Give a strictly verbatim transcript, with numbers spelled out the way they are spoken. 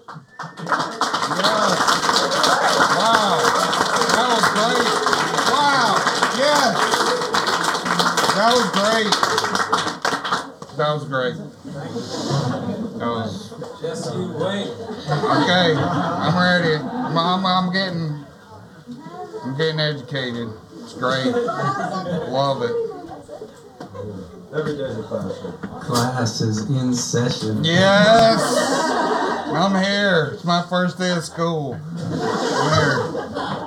Yes. Wow. That was great. Wow. Yes. That was great. That was great. That was. Just you wait. Okay. I'm ready. I'm, I'm, I'm getting. I'm getting educated. It's great. Love it. Every day's a classroom. Class is in session. Yes. I'm here. It's my first day of school. I'm here.